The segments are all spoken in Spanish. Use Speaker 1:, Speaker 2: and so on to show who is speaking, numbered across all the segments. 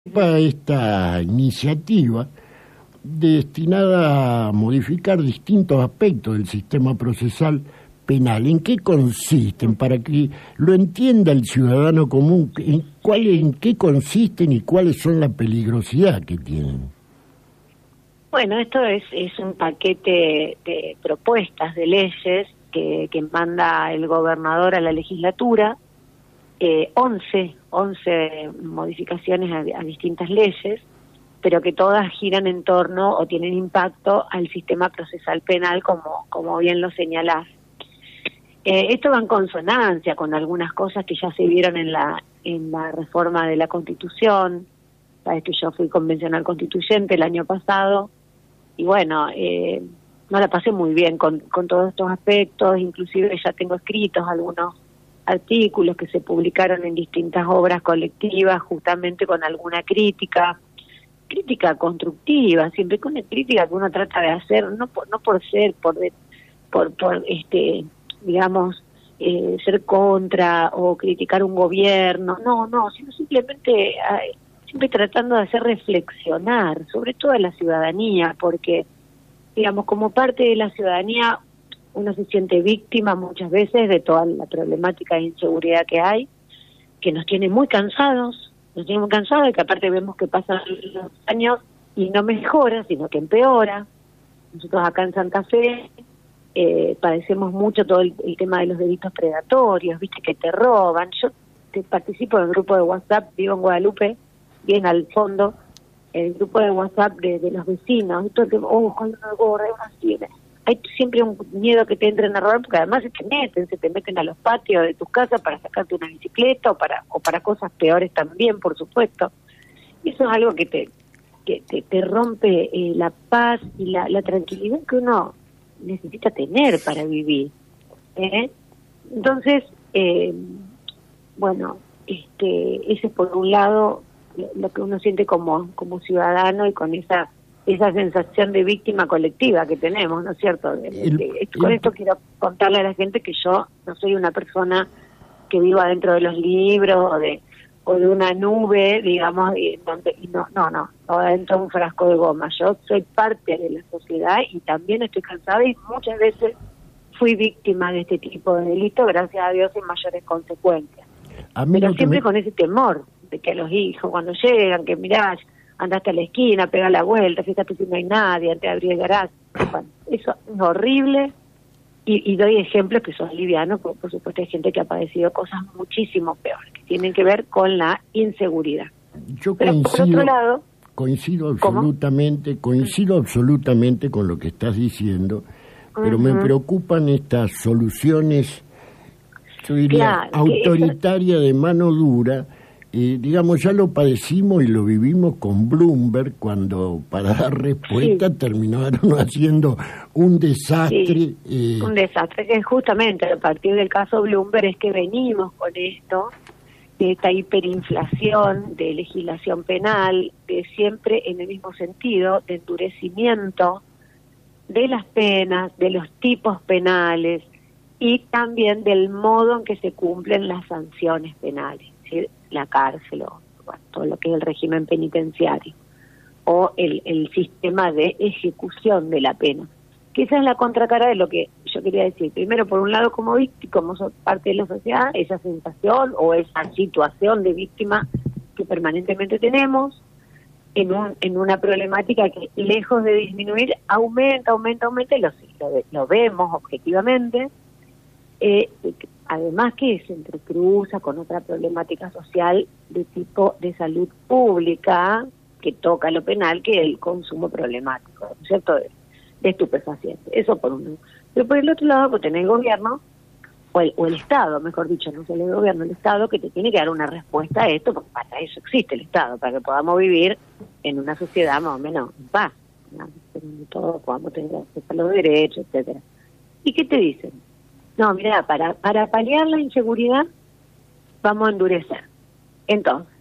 Speaker 1: Para esta iniciativa destinada a modificar distintos aspectos del sistema procesal penal. ¿En qué consisten? Para que lo entienda el ciudadano común, ¿en qué consisten y cuáles son la peligrosidad que tienen?
Speaker 2: Bueno, esto es un paquete de propuestas de leyes que manda el gobernador a la legislatura, 11 modificaciones a distintas leyes, pero que todas giran en torno o tienen impacto al sistema procesal penal, como bien lo señalás. Esto va en consonancia con algunas cosas que ya se vieron en la reforma de la Constitución. Sabes que yo fui convencional constituyente el año pasado, y bueno, no la pasé muy bien con todos estos aspectos. Inclusive ya tengo escritos algunos artículos que se publicaron en distintas obras colectivas, justamente con alguna crítica constructiva, siempre con una crítica que uno trata de hacer, no por ser, digamos, ser contra o criticar un gobierno, no, sino simplemente siempre tratando de hacer reflexionar, sobre todo a la ciudadanía, porque, digamos, como parte de la ciudadanía, uno se siente víctima muchas veces de toda la problemática de inseguridad que hay, que nos tiene muy cansados, y que aparte vemos que pasan los años y no mejora, sino que empeora. Nosotros acá en Santa Fe padecemos mucho todo el tema de los delitos predatorios, viste, que te roban. Yo participo en el grupo de WhatsApp, vivo en Guadalupe, bien al fondo, el grupo de WhatsApp de los vecinos, esto que, una gorra, una sirena. Hay siempre un miedo que te entren a robar, porque además se te meten a los patios de tus casas para sacarte una bicicleta o para cosas peores también, por supuesto. Y eso es algo que te rompe la paz y la tranquilidad que uno necesita tener para vivir. Entonces, bueno, ese es por un lado lo que uno siente como ciudadano, y con esa sensación de víctima colectiva que tenemos, ¿no es cierto? Con esto quiero contarle a la gente que yo no soy una persona que viva dentro de los libros o de una nube, digamos, no dentro de un frasco de goma. Yo soy parte de la sociedad y también estoy cansada, y muchas veces fui víctima de este tipo de delitos, gracias a Dios, sin mayores consecuencias. Pero siempre con ese temor de que los hijos, cuando llegan, que mirá, andaste a la esquina, pega la vuelta, fíjate si no hay nadie, antes de abrir el garaje. Bueno, eso es horrible, y doy ejemplos que son livianos, porque por supuesto hay gente que ha padecido cosas muchísimo peores, que tienen que ver con la inseguridad.
Speaker 1: Yo
Speaker 2: Pero por otro lado,
Speaker 1: coincido absolutamente con lo que estás diciendo, pero me preocupan estas soluciones, yo diría, autoritarias, de mano dura. Digamos, ya lo padecimos y lo vivimos con Bloomberg, cuando para dar respuesta terminaron haciendo un desastre.
Speaker 2: Un desastre, que justamente a partir del caso Bloomberg es que venimos con esto, de esta hiperinflación de legislación penal, de siempre en el mismo sentido, de endurecimiento de las penas, de los tipos penales, y también del modo en que se cumplen las sanciones penales, ¿sí? La cárcel, o todo lo que es el régimen penitenciario, o el sistema de ejecución de la pena, que esa es la contracara de lo que yo quería decir. Primero, por un lado, como parte de la sociedad, esa sensación o esa situación de víctima que permanentemente tenemos, en una problemática que, lejos de disminuir, aumenta, lo vemos objetivamente, además que se entrecruza con otra problemática social de tipo de salud pública, que toca lo penal, que es el consumo problemático, ¿no es cierto?, de estupefacientes. Eso por un lado. Pero por el otro lado, pues tenés el gobierno, o el Estado, mejor dicho, no solo el gobierno, el Estado, que te tiene que dar una respuesta a esto, porque para eso existe el Estado, para que podamos vivir en una sociedad más o menos en paz, ¿no? Donde todos podamos tener acceso a los derechos, etcétera. ¿Y qué te dicen? No, mira, para paliar la inseguridad vamos a endurecer. Entonces,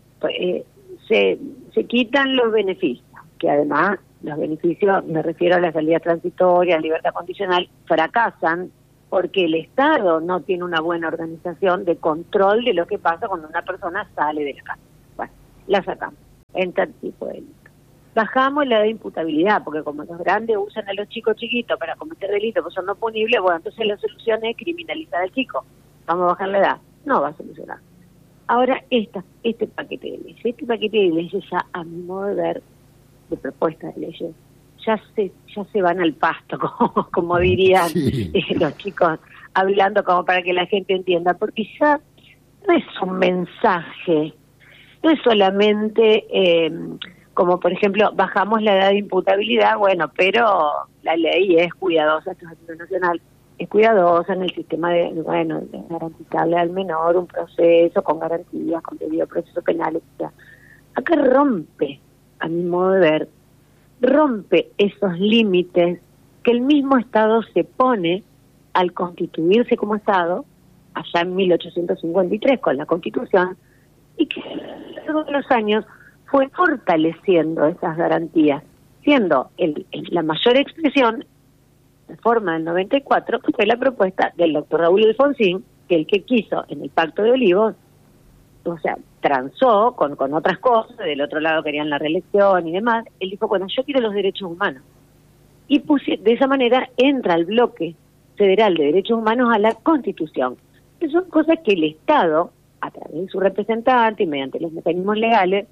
Speaker 2: se quitan los beneficios, que además los beneficios, me refiero a la salida transitoria, libertad condicional, fracasan porque el Estado no tiene una buena organización de control de lo que pasa cuando una persona sale de la casa. Bueno, la sacamos. en tal tipo de delito. Bajamos la de imputabilidad, porque como los grandes usan a los chicos chiquitos para cometer delitos que son no punibles, bueno, entonces la solución es criminalizar al chico. Vamos a bajar la edad. No va a solucionar. Ahora, este paquete de leyes ya, a mi modo de ver, de propuestas de leyes, ya se van al pasto, como dirían los chicos, hablando como para que la gente entienda, porque ya no es un mensaje, no es solamente... como por ejemplo, bajamos la edad de imputabilidad, bueno, pero la ley es cuidadosa, esto es a nivel nacional, es cuidadosa en el sistema de garantizarle al menor un proceso con garantías, con debido proceso penal, etc. Acá rompe, a mi modo de ver, rompe esos límites que el mismo Estado se pone al constituirse como Estado, allá en 1853 con la Constitución, y que a lo largo de los años fue fortaleciendo esas garantías, siendo la mayor expresión, de forma del 94, que fue la propuesta del doctor Raúl Alfonsín, que el que quiso en el Pacto de Olivos, o sea, transó con otras cosas, del otro lado querían la reelección y demás, él dijo, bueno, yo quiero los derechos humanos. Y de esa manera entra el bloque federal de derechos humanos a la Constitución, que son cosas que el Estado, a través de su representante y mediante los mecanismos legales,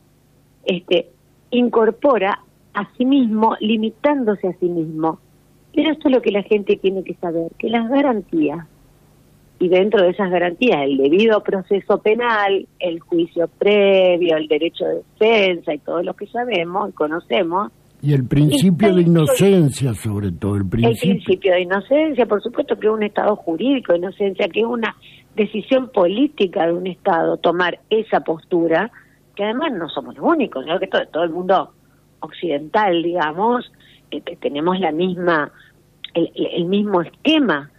Speaker 2: incorpora a sí mismo, limitándose a sí mismo. Pero esto es lo que la gente tiene que saber, que las garantías, y dentro de esas garantías el debido proceso penal, el juicio previo, el derecho de defensa y todo lo que sabemos y conocemos.
Speaker 1: Y el principio de inocencia, sobre todo. El
Speaker 2: principio de inocencia, por supuesto que es un Estado jurídico de inocencia, que es una decisión política de un Estado tomar esa postura, que además no somos los únicos, sino que todo el mundo occidental, digamos, tenemos la misma, el mismo esquema.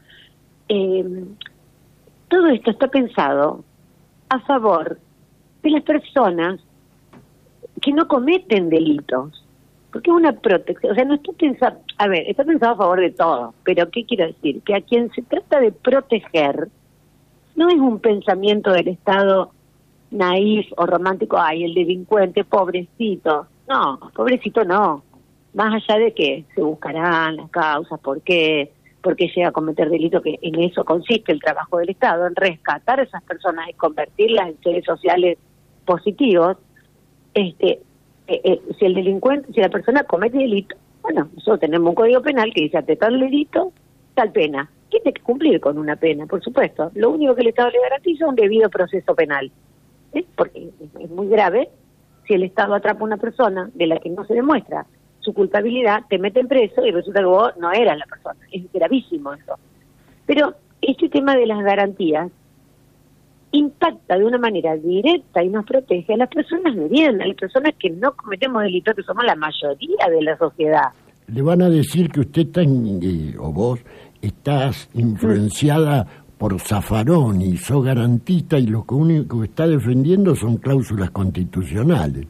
Speaker 2: Todo esto está pensado a favor de las personas que no cometen delitos, porque es una protección, o sea, no está pensado, está pensado a favor de todo, pero ¿qué quiero decir? Que a quien se trata de proteger no es un pensamiento del Estado naif o romántico, ay, el delincuente, pobrecito. No, pobrecito no. Más allá de que se buscarán las causas, por qué llega a cometer delito, que en eso consiste el trabajo del Estado, en rescatar a esas personas y convertirlas en seres sociales positivos. Si el delincuente, si la persona comete delito, bueno, nosotros tenemos un código penal que dice ante tal delito, tal pena. Tiene que cumplir con una pena, por supuesto. Lo único que el Estado le garantiza es un debido proceso penal. Porque es muy grave si el Estado atrapa a una persona de la que no se demuestra su culpabilidad, te meten preso y resulta que vos no eras la persona. Es gravísimo eso. Pero este tema de las garantías impacta de una manera directa y nos protege a las personas de bien, a las personas que no cometemos delitos, que somos la mayoría de la sociedad.
Speaker 1: Le van a decir que usted está, o vos, estás influenciada por Zaffaroni, sos garantista y lo único que está defendiendo son cláusulas constitucionales.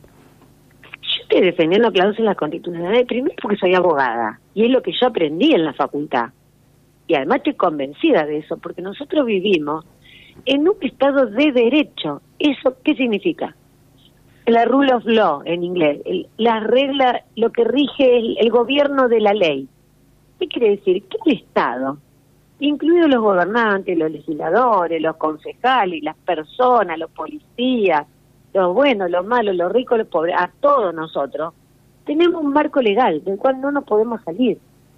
Speaker 2: Yo estoy defendiendo cláusulas constitucionales primero porque soy abogada y es lo que yo aprendí en la facultad. Y además estoy convencida de eso, porque nosotros vivimos en un estado de derecho. ¿Eso qué significa? La rule of law en inglés, la regla, lo que rige el gobierno de la ley. ¿Qué quiere decir? Que el Estado, incluidos los gobernantes, los legisladores, los concejales, las personas, los policías, los buenos, los malos, los ricos, los pobres, a todos nosotros, tenemos un marco legal del cual no nos podemos salir.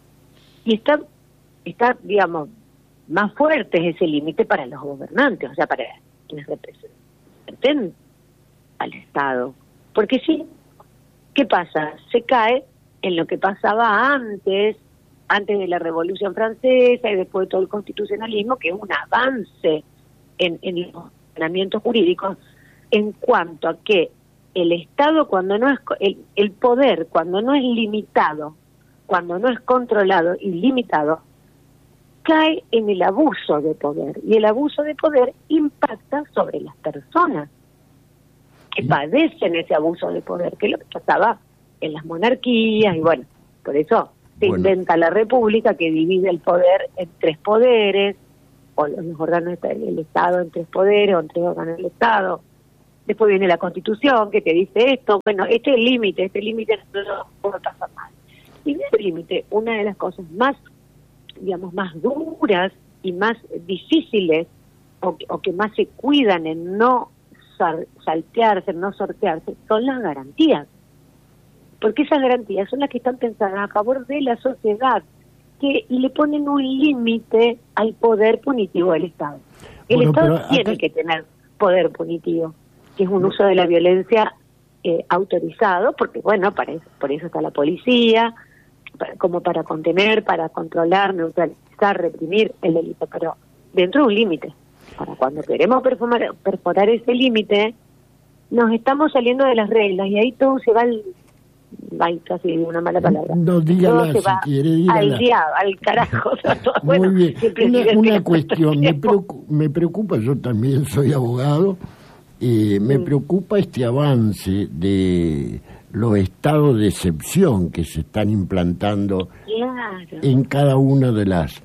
Speaker 2: Y está digamos, más fuerte es ese límite para los gobernantes, o sea, para quienes representan al Estado. Porque sí, ¿qué pasa? Se cae en lo que pasaba antes de la Revolución Francesa y después de todo el constitucionalismo, que es un avance en los ordenamientos jurídicos en cuanto a que el Estado, cuando no es el poder, cuando no es limitado, cuando no es controlado y limitado, cae en el abuso de poder, y el abuso de poder impacta sobre las personas que padecen ese abuso de poder, que es lo que pasaba en las monarquías, y bueno, por eso se inventa la república, que divide el poder en tres poderes, o los órganos del Estado en tres poderes, o en tres órganos del Estado. después viene la Constitución que te dice esto, bueno, este límite no lo puedo pasar más. Y en ese límite, una de las cosas más, digamos, más duras y más difíciles, o que más se cuidan en no saltearse, no sortearse, son las garantías. Porque esas garantías son las que están pensadas a favor de la sociedad, y le ponen un límite al poder punitivo del Estado. El Estado tiene que tener poder punitivo, que es un uso de la violencia autorizado, porque bueno, por eso está la policía, como para contener, para controlar, neutralizar, reprimir el delito, pero dentro de un límite. Ahora, cuando queremos perforar ese límite, nos estamos saliendo de las reglas y ahí todo se va casi una mala palabra.
Speaker 1: No, dígala si quiere, dígala.
Speaker 2: Al diablo, al carajo.
Speaker 1: Muy bien. Una cuestión, me preocupa, yo también soy abogado, me preocupa este avance de los estados de excepción que se están implantando en cada una de las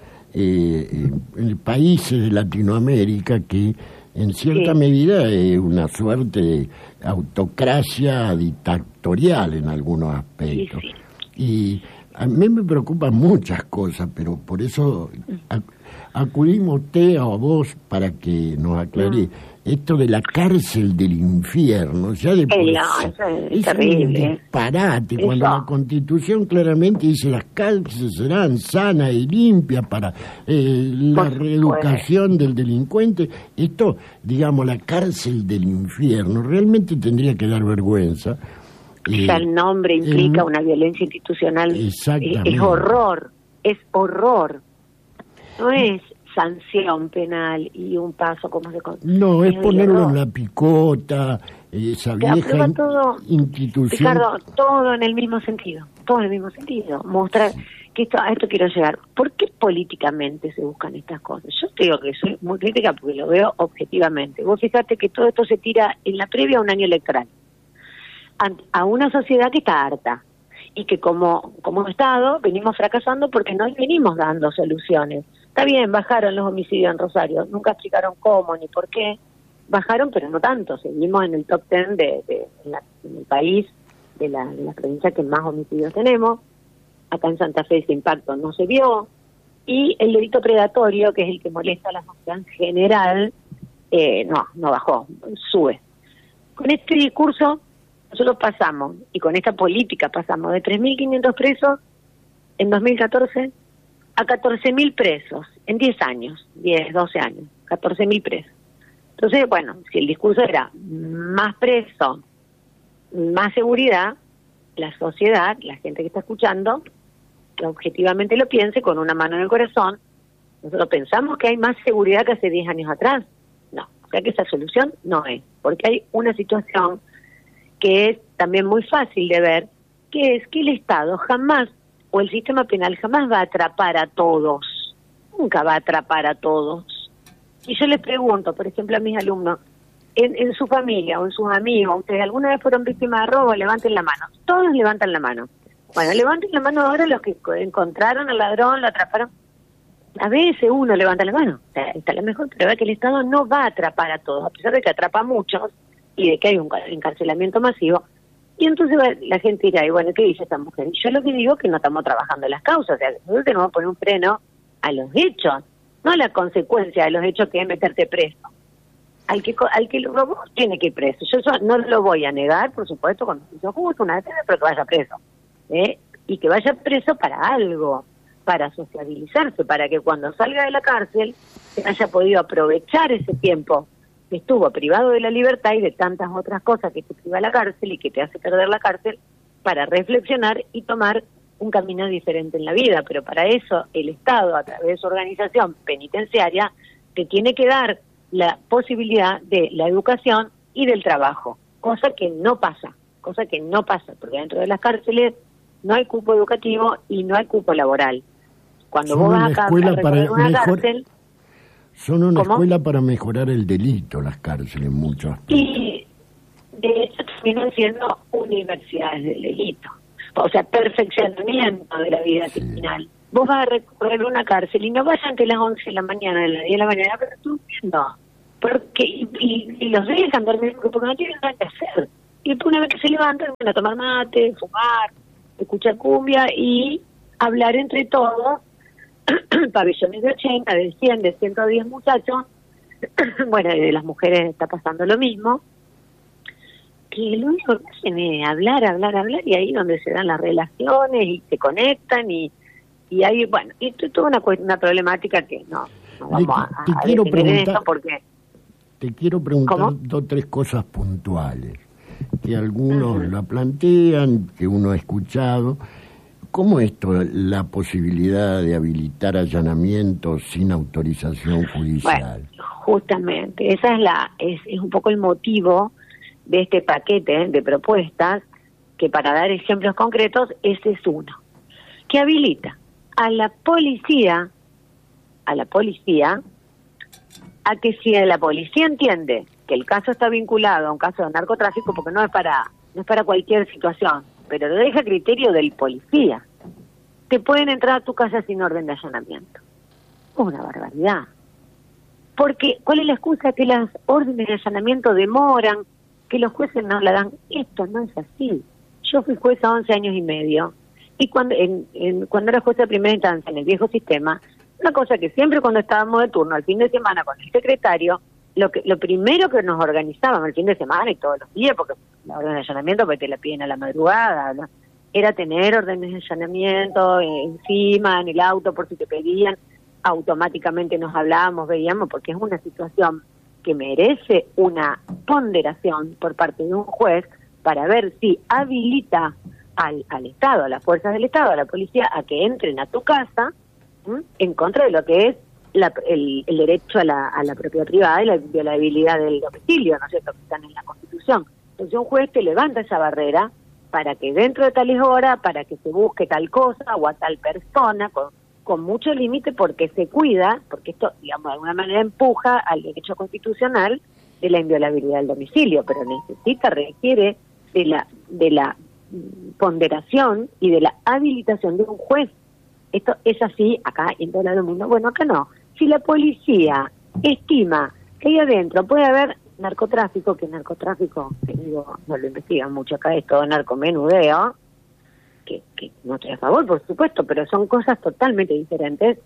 Speaker 1: países de Latinoamérica, que en cierta medida es una suerte de autocracia dictatorial en algunos aspectos. Y a mí me preocupan muchas cosas, pero por eso acudimos a usted o a vos para que nos aclare esto de la cárcel del infierno. Ya de por
Speaker 2: es terrible.
Speaker 1: Un disparate, cuando la Constitución claramente dice las cárceles serán sanas y limpias para la reeducación del delincuente. Esto, digamos, la cárcel del infierno, realmente tendría que dar vergüenza.
Speaker 2: Ya el nombre implica una violencia institucional.
Speaker 1: Exactamente.
Speaker 2: Es horror. No es sanción penal y un paso como se...
Speaker 1: No, es ponerlo en la picota, esa vieja institución.
Speaker 2: Ricardo, todo en el mismo sentido. Mostrar que a esto quiero llegar. ¿Por qué políticamente se buscan estas cosas? Yo te digo que soy muy crítica porque lo veo objetivamente. Vos fíjate que todo esto se tira en la previa a un año electoral, a una sociedad que está harta y que como Estado venimos fracasando porque no venimos dando soluciones. Está bien, bajaron los homicidios en Rosario, nunca explicaron cómo ni por qué, bajaron pero no tanto, seguimos en el top 10 en el país, de la provincia que más homicidios tenemos. Acá en Santa Fe ese impacto no se vio, y el delito predatorio, que es el que molesta a la sociedad en general, no bajó, sube. Con este discurso nosotros pasamos, y con esta política pasamos de 3.500 presos en 2014 a 14.000 presos en 10 años, 12 años, 14.000 presos. Entonces, bueno, si el discurso era más preso, más seguridad, la sociedad, la gente que está escuchando, que objetivamente lo piense con una mano en el corazón, nosotros pensamos que hay más seguridad que hace 10 años atrás. No, o sea que esa solución no es, porque hay una situación que es también muy fácil de ver, que es que el Estado jamás, o el sistema penal jamás va a atrapar a todos, nunca va a atrapar a todos. Y yo les pregunto, por ejemplo, a mis alumnos, en su familia o en sus amigos, ¿ustedes alguna vez fueron víctimas de robo? Levanten la mano. Todos levantan la mano. Bueno, levanten la mano ahora los que encontraron al ladrón, lo atraparon. A veces uno levanta la mano, está la mejor prueba que el Estado no va a atrapar a todos, a pesar de que atrapa a muchos y de que hay un encarcelamiento masivo. Y entonces la gente dirá, y bueno, ¿qué dice esta mujer? Y yo lo que digo es que no estamos trabajando en las causas, o sea, nosotros tenemos que poner un freno a los hechos, no a la consecuencia de los hechos que es meterte preso. Al que lo robó tiene que ir preso. Yo eso no lo voy a negar, por supuesto, cuando se hizo justo una vez, pero que vaya preso. Y que vaya preso para algo, para sociabilizarse, para que cuando salga de la cárcel se haya podido aprovechar ese tiempo que estuvo privado de la libertad y de tantas otras cosas que te priva la cárcel y que te hace perder la cárcel, para reflexionar y tomar un camino diferente en la vida. Pero para eso el Estado, a través de su organización penitenciaria, te tiene que dar la posibilidad de la educación y del trabajo, cosa que no pasa, porque dentro de las cárceles no hay cupo educativo y no hay cupo laboral. Cuando vos vas a recorrer una cárcel...
Speaker 1: Son una escuela para mejorar el delito, las cárceles, muchos aspectos.
Speaker 2: Y de hecho terminan siendo universidades del delito. O sea, perfeccionamiento de la vida criminal. Vos vas a recorrer una cárcel y no vas ante las 11 de la mañana, a las 10 de la mañana, pero tú no. porque y los dejan dormir porque no tienen nada que hacer. Y después una vez que se levantan van a tomar mate, fumar, escuchar cumbia y hablar entre todos, pabellones de 80, de 100, de 110 muchachos. Bueno, de las mujeres está pasando lo mismo, que lo único que hacen es hablar, y ahí donde se dan las relaciones y se conectan y ahí, bueno, esto es toda una problemática que no vamos a
Speaker 1: quiero preguntar,
Speaker 2: esto porque...
Speaker 1: Te quiero preguntar dos o tres cosas puntuales, que algunos la plantean, que uno ha escuchado. ¿Cómo esto, la posibilidad de habilitar allanamientos sin autorización judicial?
Speaker 2: Bueno, justamente, esa es un poco el motivo de este paquete de propuestas, que para dar ejemplos concretos, ese es uno, que habilita a la policía, a que si la policía entiende que el caso está vinculado a un caso de narcotráfico, porque no es para cualquier situación, pero lo deja a criterio del policía, te pueden entrar a tu casa sin orden de allanamiento. Una barbaridad. Porque, ¿cuál es la excusa? Que las órdenes de allanamiento demoran, que los jueces no la dan. Esto no es así. Yo fui jueza 11 años y medio, y cuando era jueza de primera instancia en el viejo sistema, una cosa que siempre cuando estábamos de turno, al fin de semana con el secretario, lo primero que nos organizábamos el fin de semana y todos los días, porque la orden de allanamiento pues te la piden a la madrugada, ¿no?, era tener órdenes de allanamiento encima, en el auto, por si te pedían, automáticamente nos hablábamos, veíamos, porque es una situación que merece una ponderación por parte de un juez para ver si habilita al Estado, a las fuerzas del Estado, a la policía, a que entren a tu casa, en contra de lo que es el derecho a la propiedad privada y la inviolabilidad del domicilio, ¿no es cierto?, que están en la Constitución. Entonces un juez te levanta esa barrera para que dentro de tales horas, para que se busque tal cosa o a tal persona, con mucho límite, porque se cuida, porque esto, digamos, de alguna manera empuja al derecho constitucional de la inviolabilidad del domicilio, pero requiere de la ponderación y de la habilitación de un juez. Esto es así acá en todo el mundo. Bueno, acá no. Si la policía estima que ahí adentro puede haber narcotráfico, que narcotráfico, que digo, no lo investigan mucho acá, es todo narcomenudeo, que no estoy a favor, por supuesto, pero son cosas totalmente diferentes.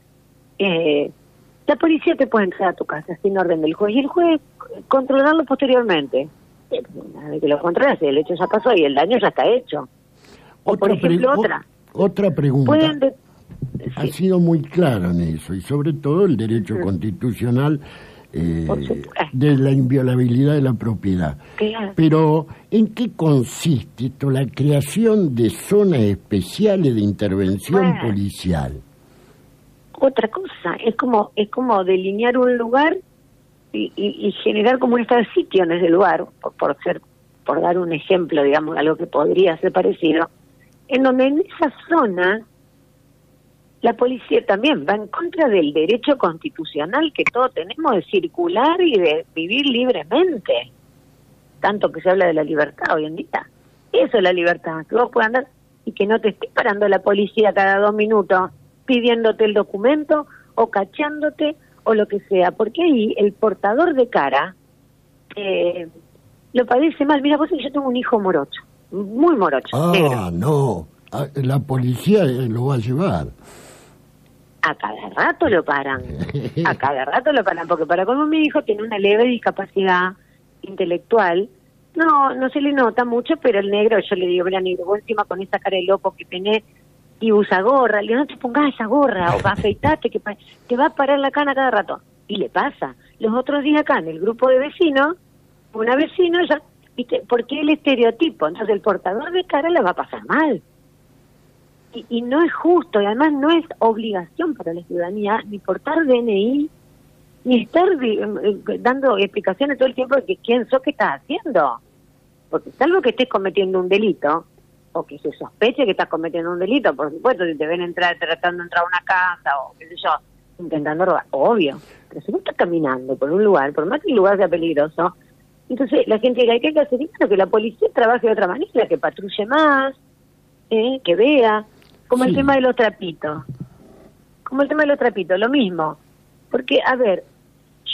Speaker 2: La policía te puede entrar a tu casa sin orden del juez, y el juez controlarlo posteriormente. Una vez que lo controlas, el hecho ya pasó y el daño ya está hecho. O por ejemplo,
Speaker 1: otra pregunta. Ha sido muy claro en eso, y sobre todo el derecho constitucional de la inviolabilidad de la propiedad.
Speaker 2: Claro.
Speaker 1: Pero, ¿en qué consiste esto, la creación de zonas especiales de intervención policial?
Speaker 2: Otra cosa, es como delinear un lugar y generar como un estado de sitio en ese lugar, por dar un ejemplo, digamos, algo que podría ser parecido, en donde en esa zona la policía también va en contra del derecho constitucional que todos tenemos de circular y de vivir libremente. Tanto que se habla de la libertad hoy en día. Eso es la libertad, que vos puedas andar y que no te esté parando la policía cada 2 minutos pidiéndote el documento o cachándote o lo que sea. Porque ahí el portador de cara lo padece mal. Mira, vos, yo tengo un hijo morocho, muy morocho.
Speaker 1: No, la policía lo va a llevar.
Speaker 2: A cada rato lo paran, porque para como mi hijo tiene una leve discapacidad intelectual, no se le nota mucho, pero el negro, yo le digo, mira, negro, vos encima con esa cara de loco que tenés y usa gorra, le digo, no te pongas esa gorra, o afeitate, que te va a parar la cana cada rato. Y le pasa. Los otros días acá en el grupo de vecinos, una vecina ya, ¿viste? Porque el estereotipo, entonces el portador de cara le va a pasar mal. Y no es justo, y además no es obligación para la ciudadanía ni portar DNI, ni estar dando explicaciones todo el tiempo de que quién sos, qué estás haciendo. Porque salvo que estés cometiendo un delito, o que se sospeche que estás cometiendo un delito, por supuesto, si te ven tratando de entrar a una casa, o qué sé yo, intentando robar, obvio. Pero si vos estás caminando por un lugar, por más que el lugar sea peligroso, entonces la gente dirá, ¿qué hay que hacer? Que la policía trabaje de otra manera, que patrulle más, que vea. Como el tema de los trapitos. Lo mismo. Porque, a ver,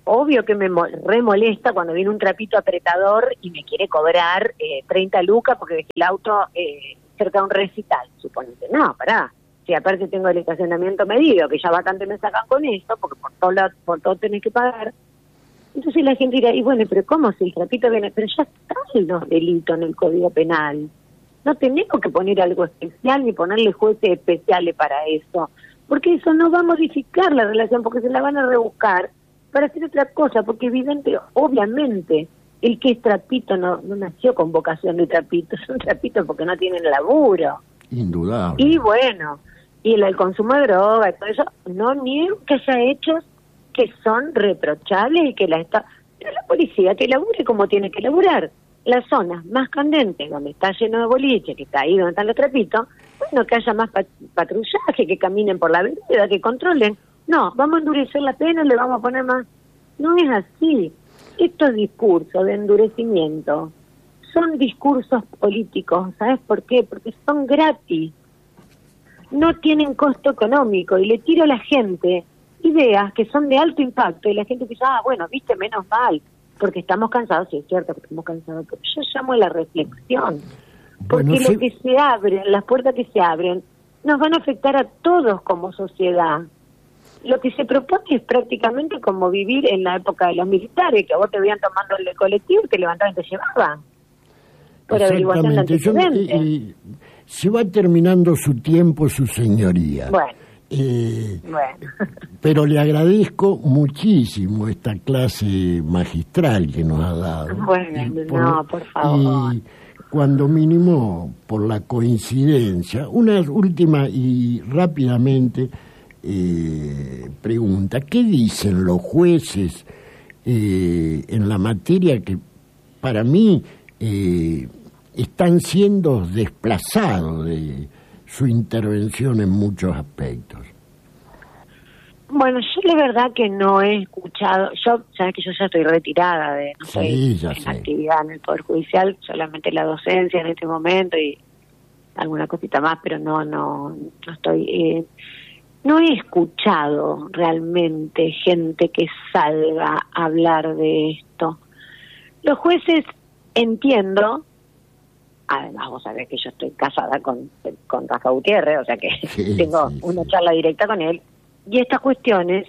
Speaker 2: obvio que me remolesta cuando viene un trapito apretador y me quiere cobrar 30 lucas porque dejé el auto cerca de un recital, suponete. No, pará. Si aparte tengo el estacionamiento medido, que ya bastante me sacan con esto, porque por todo tenés que pagar. Entonces la gente dirá, y bueno, pero ¿cómo si el trapito viene? Pero ya están los delitos en el Código Penal. No tenemos que poner algo especial ni ponerle jueces especiales para eso, porque eso no va a modificar la relación, porque se la van a rebuscar para hacer otra cosa, porque obviamente, el que es trapito no nació con vocación de trapito, son trapitos porque no tienen laburo.
Speaker 1: Indudable.
Speaker 2: Y bueno, y el consumo de droga y todo eso, no niego que haya hechos que son reprochables y que pero la policía que labure como tiene que laburar. Las zonas más candentes, donde está lleno de boliche, que está ahí donde están los trapitos, bueno, que haya más patrullaje, que caminen por la vereda, que controlen. No, vamos a endurecer la pena, le vamos a poner más. No es así. Estos discursos de endurecimiento son discursos políticos. ¿Sabes por qué? Porque son gratis. No tienen costo económico y le tiro a la gente ideas que son de alto impacto y la gente dice, bueno, viste, menos mal, porque estamos cansados. Sí, es cierto que estamos cansados, pero yo llamo a la reflexión, porque bueno, lo que se abre, las puertas que se abren, nos van a afectar a todos como sociedad. Lo que se propone es prácticamente como vivir en la época de los militares, que a vos te veían tomando el colectivo y te levantaban y te llevaban por averiguación de antecedentes.
Speaker 1: Se va terminando su tiempo, su señoría.
Speaker 2: Bueno.
Speaker 1: Pero le agradezco muchísimo esta clase magistral que nos ha dado.
Speaker 2: Bueno, por favor.
Speaker 1: Y cuando mínimo, por la coincidencia, una última y rápidamente pregunta. ¿Qué dicen los jueces en la materia que para mí están siendo desplazados de su intervención en muchos aspectos?
Speaker 2: Bueno, yo la verdad que no he escuchado, sabes que yo ya estoy retirada de actividad en el Poder Judicial, solamente la docencia en este momento y alguna cosita más, pero no estoy, no he escuchado realmente gente que salga a hablar de esto. Los jueces, entiendo, además vos sabés que yo estoy casada con Rafa Gutiérrez, o sea que tengo una charla directa con él, y estas cuestiones,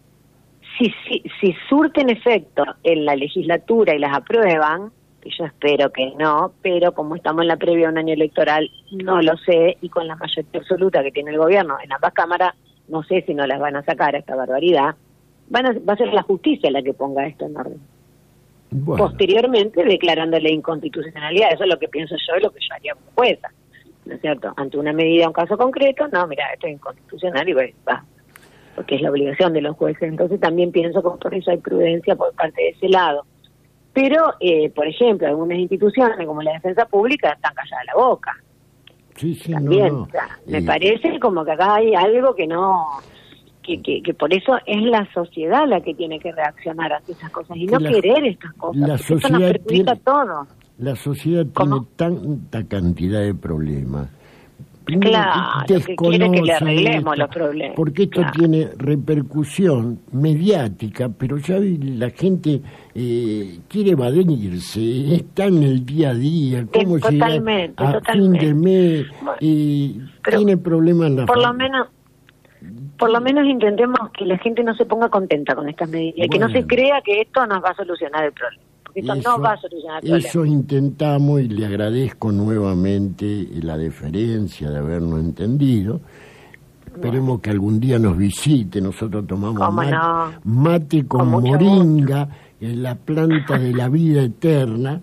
Speaker 2: si surten efecto en la legislatura y las aprueban, que yo espero que no, pero como estamos en la previa de un año electoral, no lo sé, y con la mayoría absoluta que tiene el gobierno en ambas cámaras, no sé si no las van a sacar a esta barbaridad, va a ser la justicia la que ponga esto en orden. Bueno. Posteriormente declarando la inconstitucionalidad, eso es lo que pienso yo y lo que yo haría como jueza, ¿no es cierto? Ante una medida, un caso concreto, no, mira, esto es inconstitucional y va, porque es la obligación de los jueces. Entonces también pienso que por eso hay prudencia por parte de ese lado. Pero, por ejemplo, algunas instituciones como la defensa pública están calladas la boca.
Speaker 1: Sí,
Speaker 2: también, o sea, me parece como que acá hay algo que no... Que por eso es la sociedad la que tiene que reaccionar ante esas cosas y no querer estas cosas.
Speaker 1: La sociedad nos
Speaker 2: perjudica todo.
Speaker 1: La sociedad tiene tanta cantidad de problemas.
Speaker 2: Primero, claro, que quiere que le arreglemos los problemas.
Speaker 1: Porque esto tiene repercusión mediática, pero ya la gente quiere evadirse, está en el día a día, cómo llegar a fin de mes, tiene problemas en la familia.
Speaker 2: Por lo menos intentemos que la gente no se ponga contenta con estas medidas, que no se crea que esto nos va a solucionar el problema, porque esto no va a solucionar el problema.
Speaker 1: Eso intentamos y le agradezco nuevamente la deferencia de habernos entendido. Esperemos que algún día nos visite, nosotros tomamos mate con moringa, la planta de la vida eterna,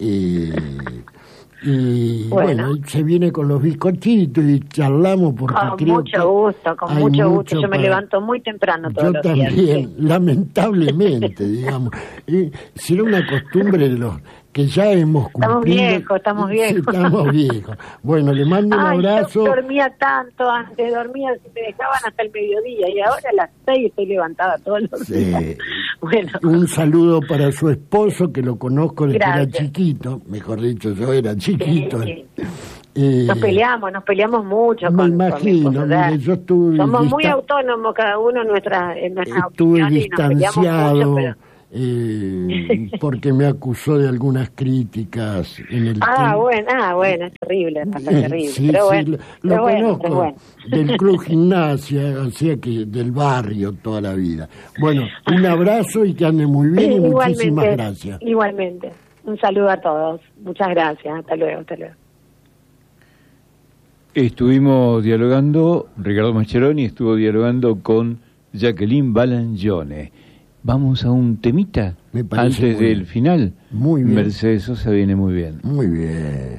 Speaker 1: y bueno, se viene con los bizcochitos y charlamos porque
Speaker 2: con mucho gusto, yo me levanto muy temprano todos los días.
Speaker 1: Yo también, lamentablemente, digamos. Será una costumbre de los que ya hemos cumplido.
Speaker 2: Estamos viejos.
Speaker 1: Bueno, le mando un abrazo.
Speaker 2: Yo dormía tanto, antes me dejaban hasta el mediodía y ahora a las 6 estoy levantada todos los días. Bueno.
Speaker 1: Un saludo para su esposo, que lo conozco desde que era chiquito, mejor dicho, yo era chiquito.
Speaker 2: Nos peleamos mucho.
Speaker 1: Me imagino, mire, yo estuve...
Speaker 2: Somos muy autónomos cada uno en nuestra
Speaker 1: estuve distanciado porque me acusó de algunas críticas en el
Speaker 2: bueno, es terrible, terrible.
Speaker 1: Sí, pero bueno, lo conozco del Club Gimnasia, o sea que del barrio toda la vida. Bueno, un abrazo y que ande muy bien y muchísimas gracias.
Speaker 2: Igualmente, un saludo a todos, muchas gracias, hasta luego.
Speaker 3: Estuvimos dialogando, Ricardo Mascheroni estuvo dialogando con Jacqueline Balangione. Vamos a un temita antes del final.
Speaker 1: Muy bien.
Speaker 3: Mercedes Sosa viene muy bien.
Speaker 1: Muy bien.